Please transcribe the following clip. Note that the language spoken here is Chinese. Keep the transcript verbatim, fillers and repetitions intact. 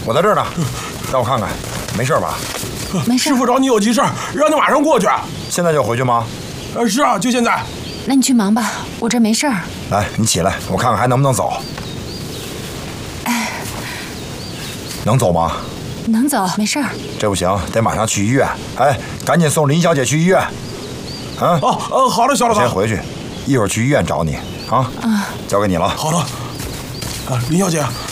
我在这儿呢，让我看看，没事吧？ 没事。 师傅找你有急事，让你马上过去。 现在就回去吗？ 呃，是啊，就现在。 那你去忙吧，我这没事儿。 来，你起来，我看看还能不能走。 哎， 能走吗？ 能走，没事儿。 这不行，得马上去医院。哎，赶紧送林小姐去医院。啊？ 哦，呃，好的，小老头。 先回去，一会儿去医院找你啊。 啊， 交给你了。 好的。啊，林小姐，